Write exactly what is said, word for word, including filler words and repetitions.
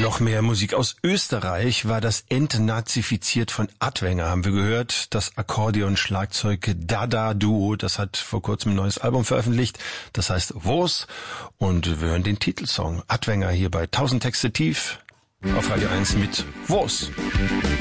Noch mehr Musik aus Österreich war das Entnazifiziert von Adwenger, haben wir gehört. Das Akkordeon-Schlagzeug Dada-Duo, das hat vor kurzem ein neues Album veröffentlicht. Das heißt Wos. Und wir hören den Titelsong Adwenger hier bei tausend Texte tief auf Radio eins mit Wos.